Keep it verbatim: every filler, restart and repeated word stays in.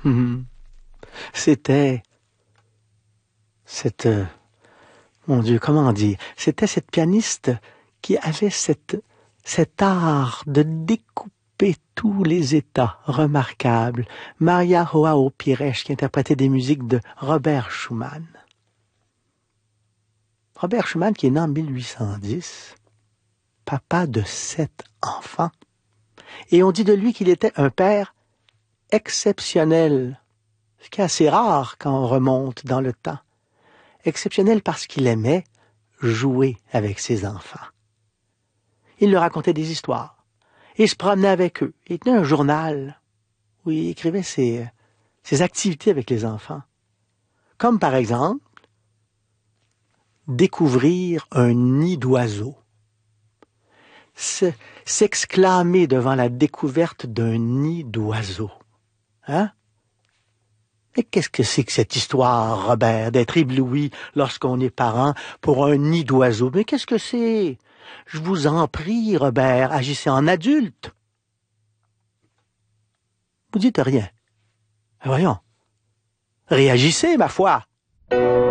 Hum. C'était cette... euh, mon Dieu, comment dire? C'était cette pianiste qui avait cette, cet art de découper tous les états remarquables. Maria Joao Pires, qui interprétait des musiques de Robert Schumann. Robert Schumann, qui est né en mille huit cent dix, papa de sept enfants. Et on dit de lui qu'il était un père exceptionnel, ce qui est assez rare quand on remonte dans le temps. Exceptionnel parce qu'il aimait jouer avec ses enfants. Il leur racontait des histoires. Il se promenait avec eux. Il tenait un journal où il écrivait ses, ses activités avec les enfants. Comme par exemple, découvrir un nid d'oiseau. S'exclamer devant la découverte d'un nid d'oiseau. Hein? Mais qu'est-ce que c'est que cette histoire, Robert, d'être ébloui lorsqu'on est parent pour un nid d'oiseau? Mais qu'est-ce que c'est? Je vous en prie, Robert, agissez en adulte. Vous dites rien. Voyons. Réagissez, ma foi.